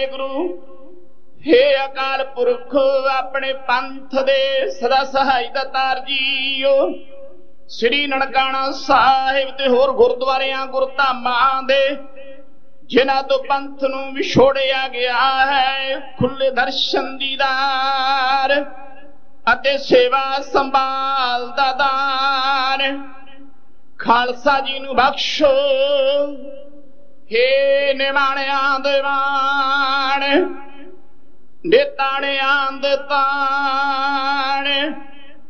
गुरु हे अकाल पुरख अपने पंथ दे सदा सहाय दातार जीओ श्री ननकाना साहिब ते होर गुरुद्वारियां गुरधामां दे जिन्हां तो पंथ नूं विछोड़िया गया है खुले दर्शन दीदार अते सेवा संभाल दा दान खालसा जी नूं बख्शो हे निमाणियां दे वाण निताणियां दे ताण